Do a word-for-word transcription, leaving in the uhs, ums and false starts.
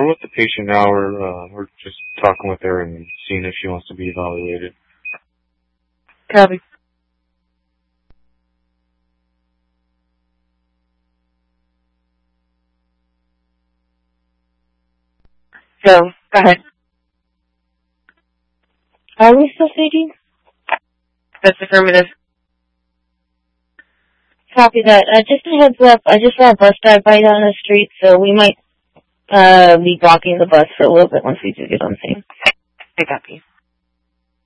with the patient now. We're, uh, we're just talking with her and seeing if she wants to be evaluated. Copy. So, go ahead. Are we still speaking? That's affirmative. Copy that. Uh, just a heads up, I just saw a bus drive by down the street, so we might uh, be blocking the bus for a little bit once we do get on scene. I copy.